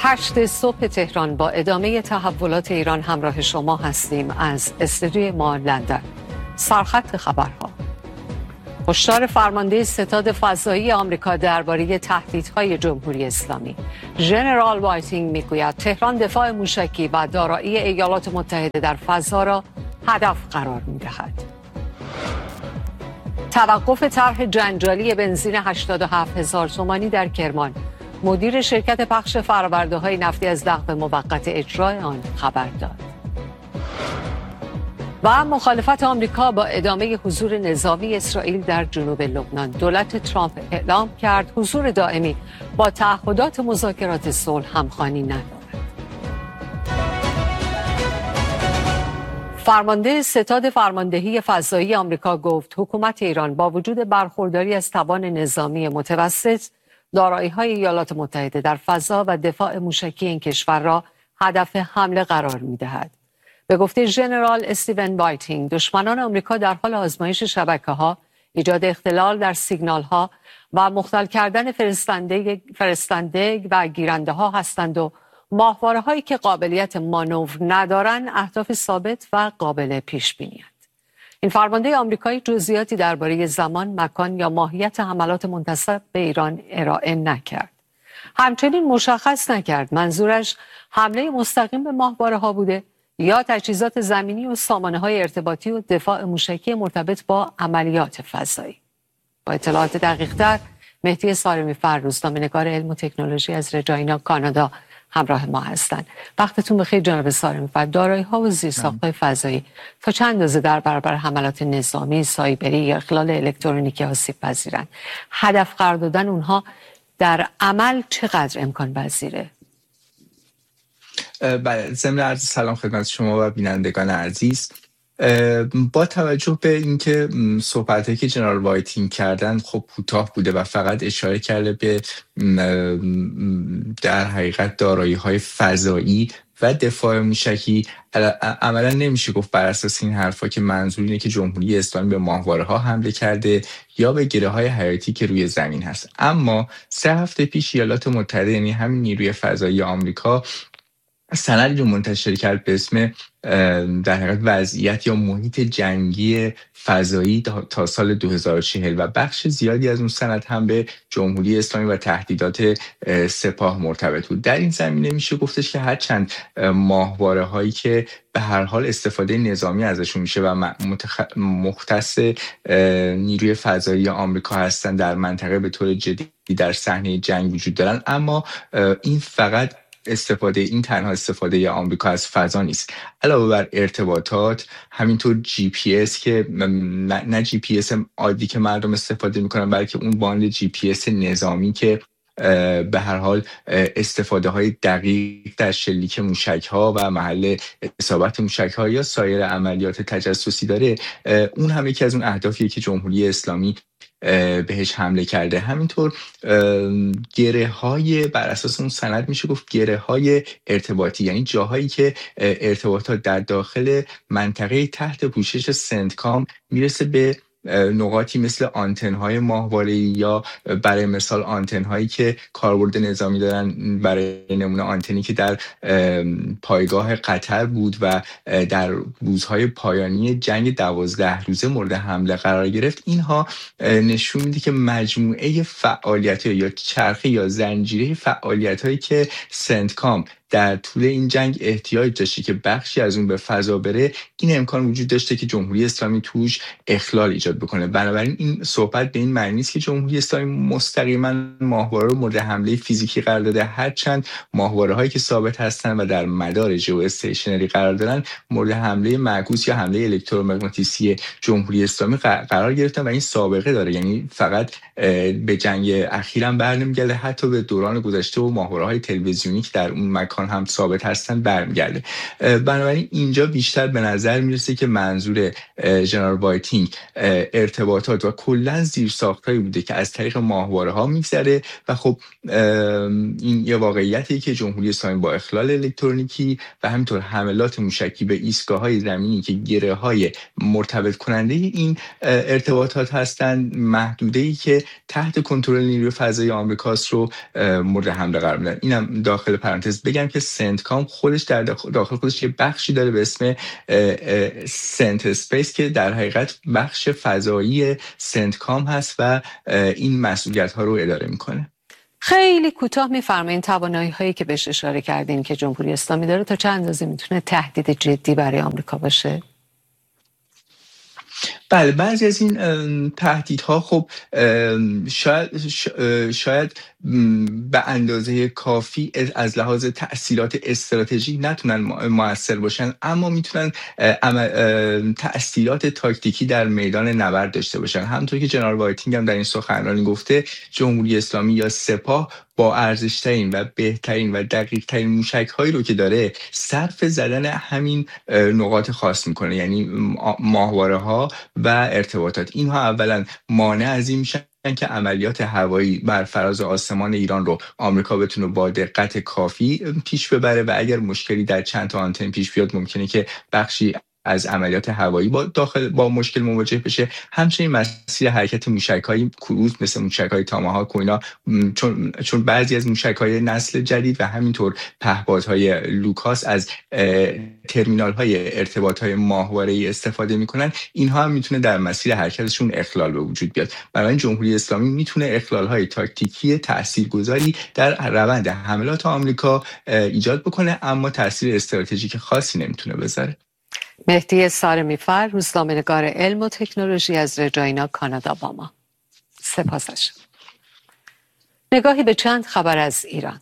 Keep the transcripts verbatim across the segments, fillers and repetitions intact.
هشت صبح تهران با ادامه تحولات ایران همراه شما هستیم از استودیوی ما لندن. سرخط خبرها. هشدار فرمانده ستاد فضایی آمریکا درباره تهدیدهای جمهوری اسلامی. ژنرال وایتینگ میگوید تهران دفاع موشکی و دارایی ایالات متحده در فضا را هدف قرار میدهد. توقف طرح جنجالی بنزین هشتاد و هفت هزار تومانی در کرمان. مدیر شرکت پخش فرآورده‌های نفتی از لغو موقت اجرای آن خبر داد. و مخالفت آمریکا با ادامه حضور نظامی اسرائیل در جنوب لبنان. دولت ترامپ اعلام کرد حضور دائمی با تعهدات مذاکرات صلح همخوانی ندارد. فرمانده ستاد فرماندهی فضایی آمریکا گفت حکومت ایران با وجود برخورداری از توان نظامی متوسط، دارایی‌های ایالات متحده در فضا و دفاع موشکی این کشور را هدف حمله قرار می‌دهد. به گفته ژنرال استیون وایتینگ، دشمنان آمریکا در حال آزمایش شبکه‌ها، ایجاد اختلال در سیگنال‌ها و مختل کردن فرستنده فرستنده و گیرنده‌ها هستند و ماهواره‌هایی که قابلیت مانور ندارند اهداف ثابت و قابل پیش‌بینی‌اند. این فرمانده آمریکایی جزئیاتی درباره زمان، مکان یا ماهیت حملات منتسب به ایران ارائه نکرد. همچنین مشخص نکرد منظورش حمله مستقیم به ماهواره‌ها بوده یا تجهیزات زمینی و سامانه‌های ارتباطی و دفاع موشکی مرتبط با عملیات فضایی. با اطلاعات دقیق‌تر مهدی سارمی فر، روزنامه‌نگار علم و تکنولوژی از رجاینا کانادا همراه ما هستند. وقتتون بخیر جناب سارمی فر. دارایی‌ها و زیرساخت‌های فضایی تا چند اندازه در برابر حملات نظامی، سایبری یا اخلال الکترونیکی آسیب پذیرند؟ هدف قرار دادن اونها در عمل چقدر امکان پذیره؟ بله، ضمن عرض سلام خدمت شما و بینندگان عزیز. با توجه به اینکه صحبتایی که جنرال وایتینگ کردن خب کوتاه بوده و فقط اشاره کرده به در حقیقت دارایی‌های فضایی و دفاع موشکی، عملا نمیشه گفت بر اساس این حرفا که منظور اینه که جمهوری اسلامی به ماهواره‌ها حمله کرده یا به گره‌های حیاتی که روی زمین هست. اما سه هفته پیش ایالات متحده، یعنی همین نیروی فضایی آمریکا، سندی رو منتشر کرد به اسم در حقیقت وضعیت یا محیط جنگی فضایی تا سال دو هزار و چهل و بخش زیادی از اون سند هم به جمهوری اسلامی و تهدیدات سپاه مرتبط بود. در این زمینه میشه گفتش که هرچند ماهواره هایی که به هر حال استفاده نظامی ازشون میشه و مختص نیروی فضایی آمریکا هستن در منطقه به طور جدی در صحنه جنگ وجود دارن، اما این فقط استفاده این تنها استفاده ی آمریکا از فضا نیست. علاوه بر ارتباطات، همینطور جی پی اس که نه, نه جی پی اس عادی که مردم استفاده میکنن، بلکه اون باند جی پی اس نظامی که به هر حال استفاده های دقیق در شلیک موشک ها و محل اصابت موشک ها یا سایر عملیات تجسسی داره، اون هم یکی از اون اهدافیه که جمهوری اسلامی بهش حمله کرده. همینطور گره های بر اساس اون سند میشه گفت گره های ارتباطی، یعنی جاهایی که ارتباطات در داخل منطقه تحت پوشش سنتکام میرسه به نقاطی مثل آنتن‌های ماهواره‌ای یا برای مثال آنتن‌هایی که کاربرد نظامی دارن، برای نمونه آنتنی که در پایگاه قطر بود و در روزهای پایانی جنگ دوازده روزه مورد حمله قرار گرفت. اینها نشون میده که مجموعه فعالیت‌ها یا چرخه یا زنجیره فعالیت‌هایی که سنتکام در طول این جنگ احتیاج داشته که بخشی از اون به فضا بره، این امکان وجود داشته که جمهوری اسلامی توش اخلال ایجاد بکنه. بنابراین این صحبت به این معنی نیست که جمهوری اسلامی مستقیما ماهواره رو مورد حمله فیزیکی قرار داده، هرچند ماهواره هایی که ثابت هستن و در مدار جو استیشنری قرار دارن مورد حمله معکوس یا حمله الکترومغناطیسی جمهوری اسلامی قرار گرفتن و این سابقه داره. یعنی فقط به جنگ اخیرا برنمیگرده، حتی به دوران گذشته و ماهواره های تلویزیونی که در اون مکان امکان هم ثابت هستن برمیگرده. بنابراین اینجا بیشتر به نظر میرسه که منظور جنرال وایتینگ ارتباطات و کلا زیرساختایی بوده که از طریق ماهواره ها میگذره و خب این یه واقعیتی که جمهوری اسلامی با اخلال الکترونیکی و همینطور حملات موشکی به ایستگاه‌های زمینی که گره‌های مرتبط کننده این ارتباطات هستند، محدوده‌ای که تحت کنترل نیروی فضایی آمریکاست رو مورد حمله قرار میدن. اینم داخل پرانتز بگم که سنتکام خودش در داخل خودش یه بخشی داره به اسم سنت اسپیس که در حقیقت بخش فضایی سنتکام هست و این مسئولیت‌ها رو اداره میکنه. خیلی کوتاه میفرمایید توانایی هایی که بهش اشاره کردین که جمهوری اسلامی داره تا چند اندازه میتونه تهدید جدی برای آمریکا باشه؟ بله، بعضی از این تهدیدها خب شاید شاید به اندازه کافی از لحاظ تأثیرات استراتژیک نتونن مؤثر باشن، اما میتونن تأثیرات تاکتیکی در میدان نبرد داشته باشن. همونطور که جنرال وایتینگ هم در این سخنرانی گفته، جمهوری اسلامی یا سپاه با ارزش‌ترین و بهترین و دقیق‌ترین موشک‌هایی رو که داره صرف زدن همین نقاط خاص میکنه، یعنی ماهواره‌ها و ارتباطات. اینها اولا مانع از این میشن که عملیات هوایی بر فراز آسمان ایران رو آمریکا بتونه با دقت کافی پیش ببره و اگر مشکلی در چند تا آنتن پیش بیاد ممکنه که بخشی از عملیات هوایی با داخل با مشکل مواجه بشه. همچنین مسیر حرکت موشک‌های کروز مثل موشک‌های تاماهاک و اینا، چون چون بعضی از موشک‌های نسل جدید و همینطور پهپادهای لوکاس از ترمینال‌های ارتباط‌های ماهواره‌ای استفاده می‌کنن، اینها هم میتونه در مسیر حرکتشون اخلال به وجود بیاد. بنابراین جمهوری اسلامی میتونه اخلال‌های تاکتیکی تاثیرگذاری در روند حملات آمریکا ایجاد بکنه، اما تاثیر استراتژیک خاصی نمیتونه بذاره. مهدی سارمی‌فر، روزنامه‌نگار علم و تکنولوژی از رجاینا، کانادا با ما. سپاسش. نگاهی به چند خبر از ایران.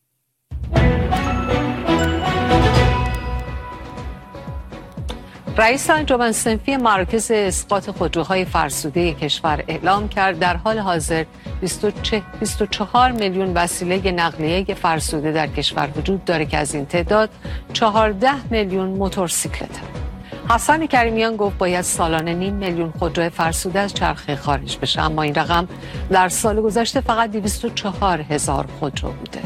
رئیس انجمن صنفی مراکز اسقاط خودروهای فرسوده کشور اعلام کرد در حال حاضر بیست و چهار میلیون وسیله نقلیه فرسوده در کشور وجود داره که از این تعداد چهارده میلیون موتورسیکلت. حسن کریمیان گفت باید سالانه نیم میلیون خودرو فرسوده از چرخه خارج بشه، اما این رقم در سال گذشته فقط دویست و چهار هزار خودرو بوده.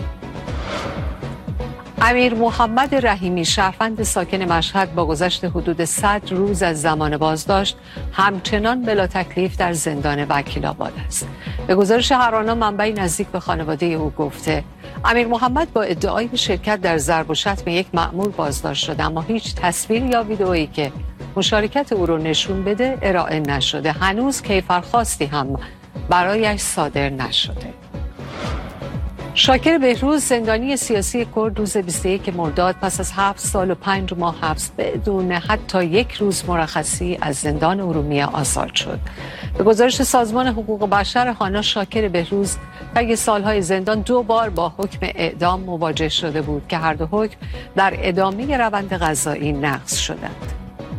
امیر محمد رحیمی، شهروند ساکن مشهد، با گذشت حدود صد روز از زمان بازداشت همچنان بلا تکلیف در زندان وکیل‌آباد است. به گزارش هرانا، منبعی نزدیک به خانواده او گفته امیر محمد با ادعای شرکت در ضرب و شتم یک مأمور بازداشت شده، اما هیچ تصویر یا ویدئویی که مشارکت او رو نشون بده ارائه نشده. هنوز کیفرخواستی هم برایش صادر نشده. شاکر بهروز، زندانی سیاسی کرد، روز بیست و یکم مرداد پس از هفت سال و پنج ماه حبس بدون حتی یک روز مرخصی از زندان ارومیه آزاد شد. به گزارش سازمان حقوق بشر هانا، شاکر بهروز طی سالهای زندان دو بار با حکم اعدام مواجه شده بود که هر دو حکم در ادامه روند قضایی نقض شدند.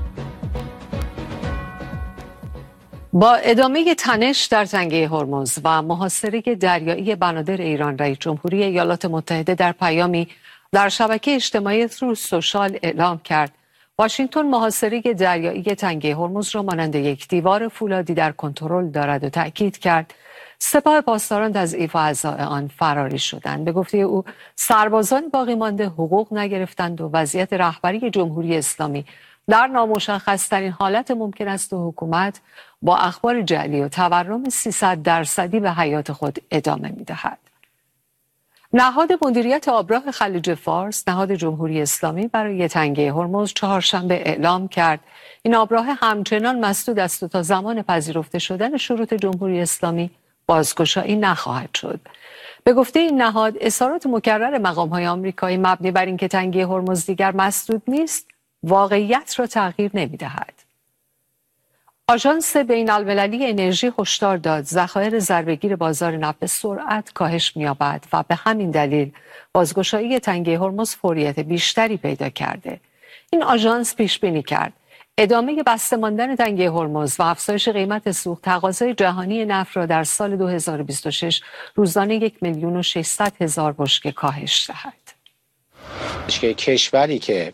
با ادامه تنش در تنگه هرمز و محاصره دریایی بنادر ایران، رئیس جمهوری ایالات متحده در پیامی در شبکه اجتماعی ترو سوشال اعلام کرد واشنگتن محاصره دریایی تنگه هرمز را مانند یک دیوار فولادی در کنترل دارد و تأکید کرد سپاه پاسداران تضعیف و اعضای آن فراری شدند. به گفته او، سربازان باقی مانده حقوق نگرفتند و وضعیت رهبری جمهوری اسلامی در نامشخص‌ترین حالت ممکن است و حکومت با اخبار جعلی و تورم سیصد درصدی به حیات خود ادامه می‌دهد. نهاد مدیریت آبراه خلیج فارس، نهاد جمهوری اسلامی برای تنگه هرمز، چهارشنبه اعلام کرد این آبراه همچنان مسدود است و تا زمان پذیرفته شدن شروط جمهوری اسلامی بازگشایی نخواهد شد. به گفته این نهاد، اظهارات مکرر مقام‌های آمریکایی مبنی بر اینکه تنگه هرمز دیگر مسدود نیست، واقعیت را تغییر نمی‌دهد. آژانس بین‌المللی انرژی هشدار داد ذخایر ضربه‌گیر بازار نفت به سرعت کاهش می‌یابد و به همین دلیل بازگشایی تنگه هرمز فوریت بیشتری پیدا کرده. این آژانس پیش بینی کرد ادامه بسته ماندن تنگه هرمز و افزایش قیمت سوخت تقاضای جهانی نفت را در سال دو هزار و بیست و شش روزانه یک میلیون و ششصد هزار بشکه کاهش دهد. که کشوری که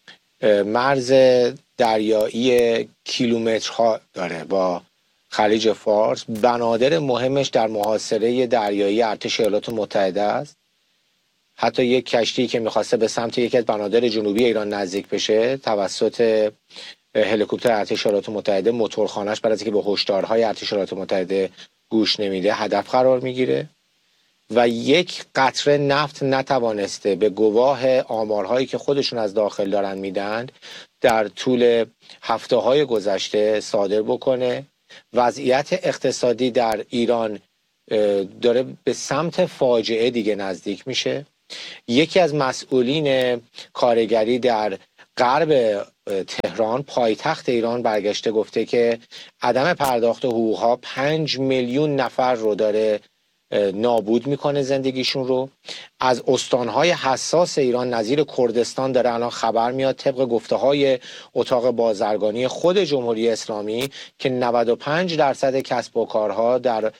مرز دریایی کیلومترها داره با خلیج فارس، بنادر مهمش در محاصره دریایی ارتش ایالات متحده است. حتی یک کشتی که میخواسته به سمت یکی از بنادر جنوبی ایران نزدیک بشه توسط هلیکوپتر ارتش ایالات متحده، موتورخانه‌اش برای اینکه به هشدارهای ارتش ایالات متحده گوش نمیده هدف قرار میگیره و یک قطره نفت نتوانسته به گواه آمارهایی که خودشون از داخل دارن میدن در طول هفته های گذشته صادر بکنه. وضعیت اقتصادی در ایران داره به سمت فاجعه دیگه نزدیک میشه. یکی از مسئولین کارگری در غرب تهران، پایتخت ایران، برگشته گفته که عدم پرداخت حقوقها پنج میلیون نفر رو داره نابود میکنه زندگیشون رو. از استانهای حساس ایران نظیر کردستان داره الان خبر میاد طبق گفته های اتاق بازرگانی خود جمهوری اسلامی که نود و پنج درصد کسب و کارها در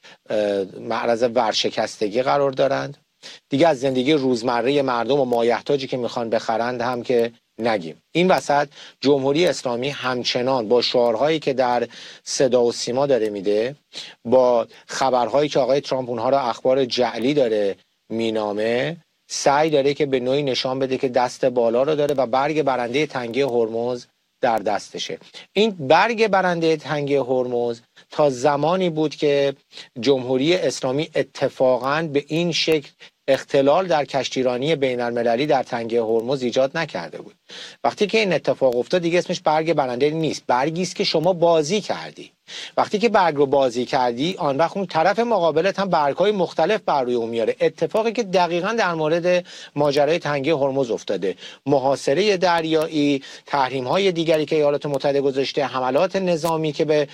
معرض ورشکستگی قرار دارند. دیگه از زندگی روزمره مردم و مایحتاجی که میخوان بخرند هم که نگیم. این وسط جمهوری اسلامی همچنان با شعارهایی که در صدا و سیما داره میده، با خبرهایی که آقای ترامپ اونها را اخبار جعلی داره مینامه، سعی داره که به نوعی نشان بده که دست بالا رو داره و برگ برنده تنگه هرمز در دستشه. این برگ برنده تنگه هرمز تا زمانی بود که جمهوری اسلامی اتفاقاً به این شکل اختلال در کشتیرانی بین المللی در تنگه هرمز ایجاد نکرده بود. وقتی که این اتفاق افتاد دیگه اسمش برگ برنده نیست، برگی است که شما بازی کردی. وقتی که برگ رو بازی کردی آن وقت اون طرف مقابلت هم برگ‌های مختلف بر روی اون میاره. اتفاقی که دقیقاً در مورد ماجرای تنگه هرمز افتاده، محاصره دریایی، تحریم‌های دیگری که ایالات متحده گذاشته، حملات نظامی که به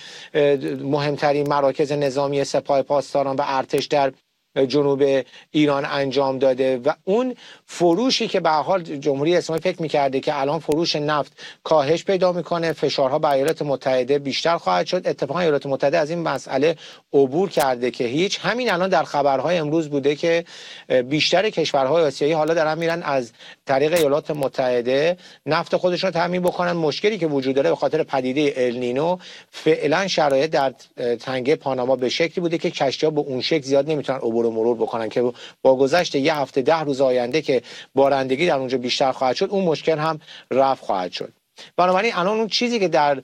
مهمترین مراکز نظامی سپاه پاسداران و ارتش در جنوب ایران انجام داده و اون فروشی که به حال جمهوری اسلامی فکر می‌کرده که الان فروش نفت کاهش پیدا میکنه، فشارها بر ایالات متحده بیشتر خواهد شد. اتفاقا ایالات متحده از این مسئله عبور کرده که هیچ. همین الان در خبرهای امروز بوده که بیشتر کشورهای آسیایی حالا دارن میرن از طریق ایالات متحده نفت خودشون رو تامین بکنن. مشکلی که وجود داره به خاطر پدیده النینو، فعلا شرایط در تنگه پاناما به شکلی بوده که کشتی‌ها به اون شکل زیاد نمیتونن عبور و مرور بکنن که با گذشت یه هفته ده روز آینده که بارندگی در اونجا بیشتر خواهد شد اون مشکل هم رفع خواهد شد. بنابراین الان اون چیزی که در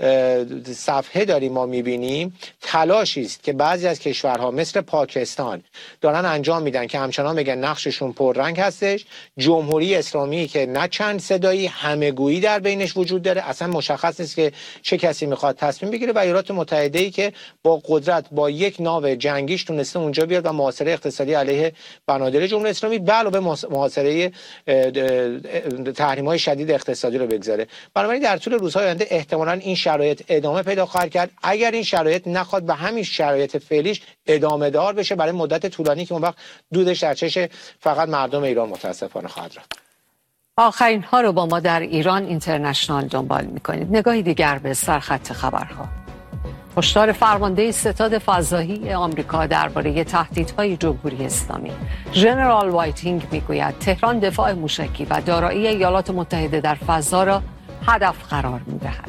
صفحه داریم ما میبینیم تلاشی است که بعضی از کشورها مثل پاکستان دارن انجام میدن که همچنان میگن نقششون پررنگ هستش. جمهوری اسلامی که نه چند صدایی همه‌گویی در بینش وجود داره، اصلا مشخص نیست که چه کسی میخواد تصمیم بگیره، و ایالات متحده ای که با قدرت با یک ناو جنگیش تونسته اونجا بیاد و محاصره اقتصادی علیه بنادر جمهوری اسلامی به علاوه محاصره تحریم‌های شدید اقتصادی رو بگذاره. بنابراین در طول روزهای آینده احتمالاً این شرایط ادامه پیدا خواهد کرد اگر این شرایط نخواد به همین شرایط فعلیش ادامه دار بشه برای مدت طولانی که اون وقت دودش در چش فقط مردم ایران متاسفانه خواهد رفت. آخرین ها رو با ما در ایران اینترنشنال دنبال میکنید. نگاهی دیگر به سرخط خبرها. هشدار فرمانده ستاد فضایی آمریکا درباره تهدیدهای جمهوری اسلامی. ژنرال وایتینگ میگوید تهران دفاع موشکی و دارایی ایالات متحده در فضا را هدف قرار می‌دهد.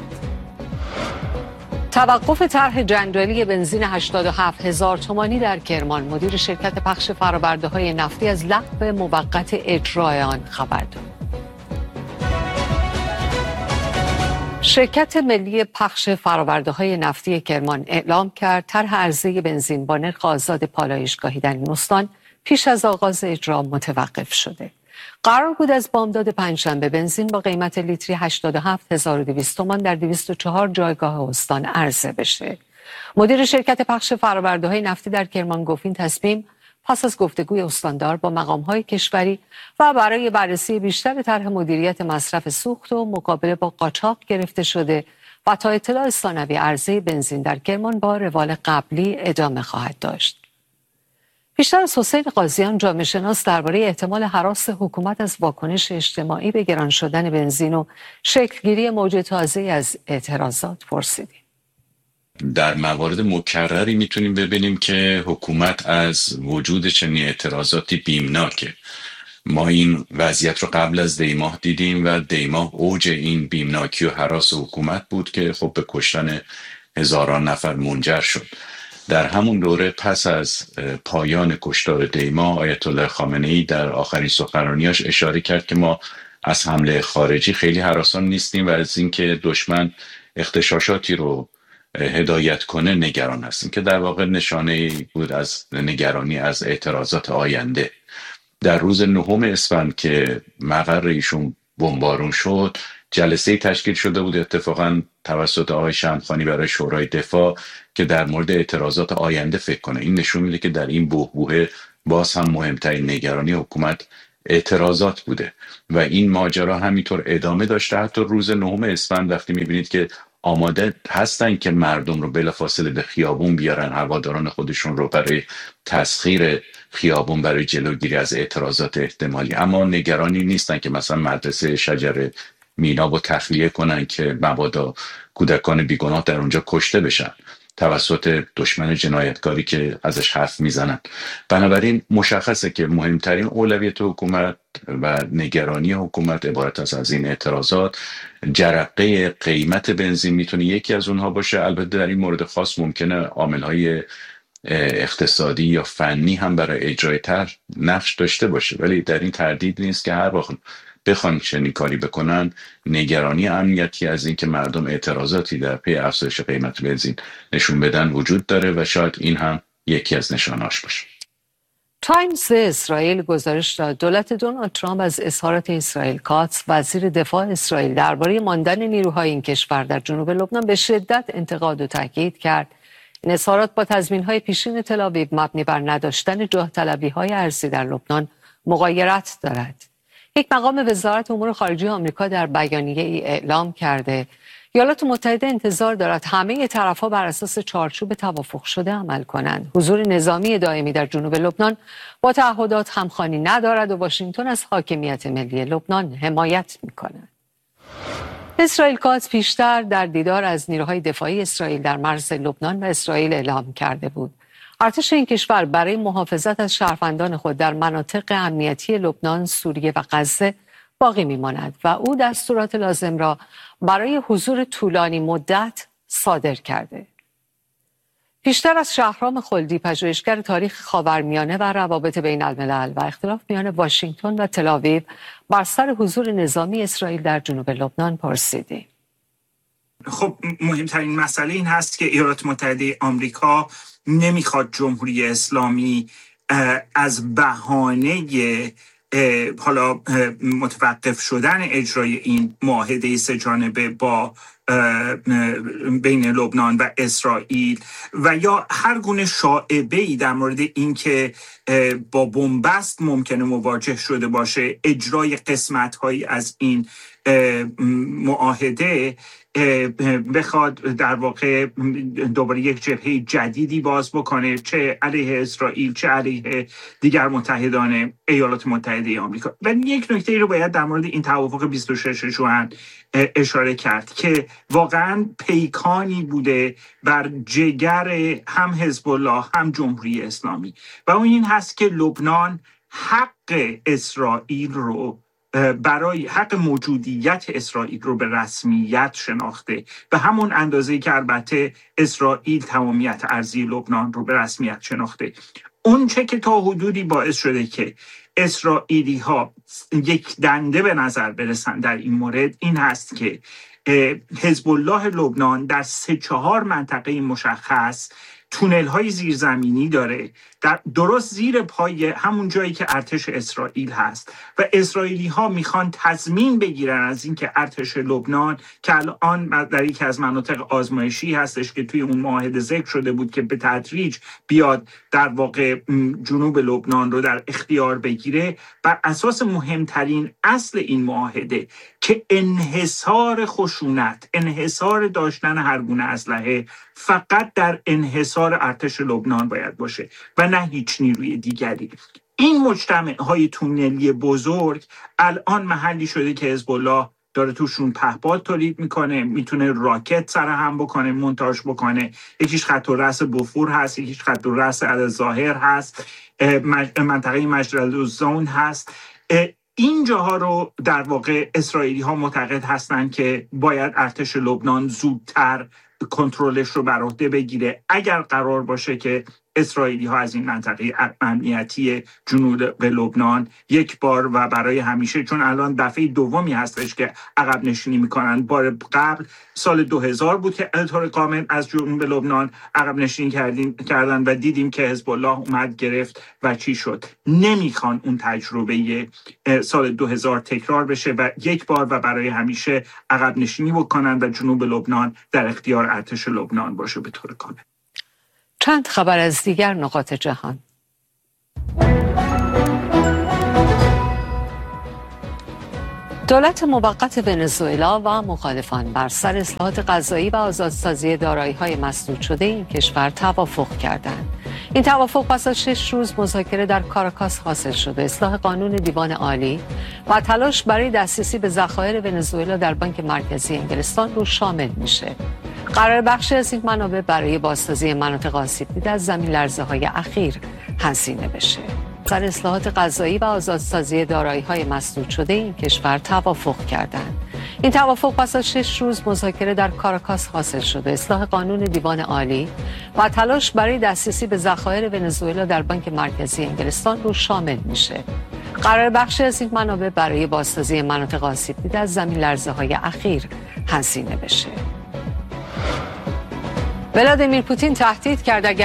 توقف طرح جنجالی بنزین هشتاد و هفت هزار تومانی در کرمان. مدیر شرکت پخش فرآورده‌های نفتی از لغو موقت اجرای آن خبر داد. شرکت ملی پخش فرآورده‌های نفتی کرمان اعلام کرد طرح عرضه بنزین با نرخ آزاد پالایشگاهی در این استان پیش از آغاز اجرا متوقف شده. قرار بود از بامداد پنجشنبه بنزین با قیمت لیتری هشتاد و هفت هزار و دویست تومان در دویست و چهار جایگاه استان عرضه بشه. مدیر شرکت پخش فرآورده‌های نفتی در کرمان گفت این تصمیم پس از گفتگوی استاندار با مقام‌های کشوری و برای بررسی بیشتر طرح مدیریت مصرف سوخت و مقابله با قاچاق گرفته شده و تا اطلاع ثانوی عرضه بنزین در کرمان با روال قبلی ادامه خواهد داشت. بیشتر از حسین قاضیان جامعه شناس درباره احتمال هراس حکومت از واکنش اجتماعی به گران شدن بنزین و شکلگیری موج تازه از اعتراضات پرسیدیم. در موارد مکرری میتونیم ببینیم که حکومت از وجود چنین اعتراضاتی بیمناکه ما این وضعیت رو قبل از دیماه دیدیم و دیماه اوج این بیمناکی و هراس حکومت بود که خب به کشتن هزاران نفر منجر شد. در همون دوره پس از پایان کشتار دیماه آیت الله خامنه‌ای در آخرین سخنرانیاش اشاره کرد که ما از حمله خارجی خیلی هراسان نیستیم و از اینکه دشمن اغتشاشاتی رو هدایت کنه نگران هستیم، که در واقع نشانه بود از نگرانی از اعتراضات آینده. در روز نهم اسفند که مقر ایشون بمبارون شد، جلسه تشکیل شده بود اتفاقا توسط آقای شمخانی برای شورای دفاع که در مورد اعتراضات آینده فکر کنه. این نشون میده که در این بحبوحه باز هم مهمترین نگرانی حکومت اعتراضات بوده و این ماجرا همینطور ادامه داشته. حتی روز نهم اسفند وقتی میبینید که آماده هستن که مردم رو بلافاصله به خیابون بیارن، هواداران خودشون رو برای تسخیر خیابون برای جلوگیری از اعتراضات احتمالی، اما نگرانی نیستن که مثلا مدرسه شجر مینا رو تخلیه کنن که مبادا کودکان بیگناه در اونجا کشته بشن توسط دشمن جنایتکاری که ازش حرف میزنن. بنابراین مشخصه که مهمترین اولویت حکومت و نگرانی حکومت عبارت است از این اعتراضات. جرقه قیمت بنزین میتونه یکی از اونها باشه. البته در این مورد خاص ممکنه عامل‌های اقتصادی یا فنی هم برای اجرای طرح نقش داشته باشه، ولی در این تردید نیست که هر وقت بخوان چنین کاری بکنن نگرانی امنیتی از این که مردم اعتراضاتی در پی افزایش قیمت بنزین نشون بدن وجود داره و شاید این هم یکی از نشانهاش باشه. تایمز اسرائیل گزارش داد دولت دونالد ترامپ از اظهارات اسرائیل کاتس وزیر دفاع اسرائیل درباره ماندن نیروهای این کشور در جنوب لبنان به شدت انتقاد و تاکید کرد. این اظهارات با تضمین‌های پیشین تل‌آویو مبنی بر نداشتن جاه طلبی‌های ارضی در لبنان مغایرت دارد. یک مقام وزارت امور خارجه آمریکا در بیانیه ای اعلام کرده ایالات متحده انتظار دارد همه طرف‌ها بر اساس چارچوب توافق شده عمل کنند. حضور نظامی دائمی در جنوب لبنان با تعهدات همخوانی ندارد و واشنگتن از حاکمیت ملی لبنان حمایت می‌کند. اسرائیل کاتس پیشتر در دیدار از نیروهای دفاعی اسرائیل در مرز لبنان و اسرائیل اعلام کرده بود ارتش این کشور برای محافظت از شهروندان خود در مناطق امنیتی لبنان، سوریه و غزه باقی می‌ماند و او دستورات لازم را برای حضور طولانی مدت صادر کرده. پیشتر از شهرام خلدی، پژوهشگر تاریخ خاورمیانه و روابط بین الملل و اختلاف میان واشنگتن و تل‌آویو بر سر حضور نظامی اسرائیل در جنوب لبنان پرسیدیم. خب مهمترین مسئله این هست که ایالات متحده آمریکا نمیخواد جمهوری اسلامی از بهانه حالا متوقف شدن اجرای این معاهده سه جانبه با بین لبنان و اسرائیل و یا هر گونه شایعه‌ای در مورد اینکه با بنبست ممکنه مواجه شده باشه اجرای قسمت‌هایی از این معاهده بخواد در واقع دوباره یک جبهه جدیدی باز بکنه، چه علیه اسرائیل چه علیه دیگر متحدان ایالات متحده آمریکا. و یک نکته رو باید در مورد این توافق بیست و شش ژوئن اشاره کرد که واقعا پیکانی بوده بر جگر هم حزب الله هم جمهوری اسلامی و اون این هست که لبنان حق اسرائیل رو برای حق موجودیت اسرائیل رو به رسمیت شناخته به همون اندازه‌ای که البته اسرائیل تمامیت ارضی لبنان رو به رسمیت شناخته. اون چه که تا حدودی باعث شده که اسرائیلی ها یک دنده به نظر برسن در این مورد این هست که حزب الله لبنان در سه چهار منطقه مشخص تونل های زیرزمینی داره در درست زیر پای همون جایی که ارتش اسرائیل هست و اسرائیلی ها میخوان تضمین بگیرن از اینکه ارتش لبنان که الان در یکی از مناطق آزمایشی هستش که توی اون معاهده ذکر شده بود که به تدریج بیاد در واقع جنوب لبنان رو در اختیار بگیره، بر اساس مهمترین اصل این معاهده که انحصار خشونت، انحصار داشتن هر گونه اسلحه فقط در انحصار ارتش لبنان باید باشه و نه هیچ نیروی دیگری. این مجتمع‌های تونلی بزرگ الان محلی شده که حزب الله داره توشون پهپاد تولید میکنه، میتونه راکت سرهم بکنه، مونتاژ بکنه. یکیش خط الرأس بوفور هست، یکیش خط الرأس الظاهر هست، منطقه مجرد الزون هست این جاها رو در واقع اسرائیلی ها معتقد هستند که باید ارتش لبنان زودتر کنترلش رو بر عهده بگیره اگر قرار باشه که اسرائیلی ها از این منطقه امنیتی جنوب لبنان یک بار و برای همیشه، چون الان دفعه دومی هستش که عقب نشینی میکنن. بار قبل سال دو هزار بود که طور کامل از جنوب لبنان عقب نشینی کردیم کردن و دیدیم که حزب الله اومد گرفت و چی شد. نمیخوان اون تجربه سال دو هزار تکرار بشه و یک بار و برای همیشه عقب نشینی بکنن و جنوب لبنان در اختیار ارتش لبنان باشه به طور کامل. چند خبر از دیگر نقاط جهان. دولت موقت ونزوئلا و مخالفان بر سر اصلاحات قضایی و آزادسازی دارایی‌های مسدود شده این کشور توافق کردند. این توافق پس از شش روز مذاکره در کاراکاس حاصل شده. اصلاح قانون دیوان عالی و تلاش برای دسترسی به ذخایر ونزوئلا در بانک مرکزی انگلستان رو شامل میشه. قرار بخشی از این منابع برای بازسازی مناطق آسیب دیده از زمین لرزه‌های اخیر هزینه بشه. سر اصلاحات قضایی و آزادسازی دارایی‌های مسدود شده این کشور توافق کردند. این توافق پس از شش روز مذاکره در کاراکاس حاصل شده. اصلاح قانون دیوان عالی و تلاش برای دسترسی به ذخایر ونزوئلا در بانک مرکزی انگلستان رو شامل میشه. قرار بخشی از این منابع برای بازسازی مناطق آسیب دیده از زمین لرزه‌های اخیر هزینه بشه. ولادیمیر پوتین تهدید کرد اگر